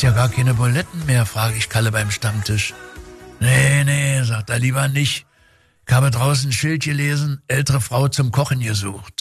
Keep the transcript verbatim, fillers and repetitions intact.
Gibt's ja gar keine Buletten mehr, frage ich Kalle beim Stammtisch. Nee, nee, sagt er, lieber nicht. Ich habe draußen ein Schild gelesen, ältere Frau zum Kochen gesucht.